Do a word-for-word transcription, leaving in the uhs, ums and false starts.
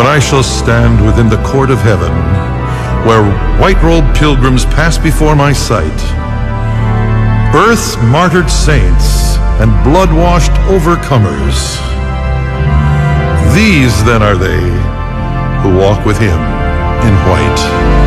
I shall stand within the court of heaven, where white-robed pilgrims pass before my sight, earth's martyred saints and blood-washed overcomers. These then are they who walk with him in white.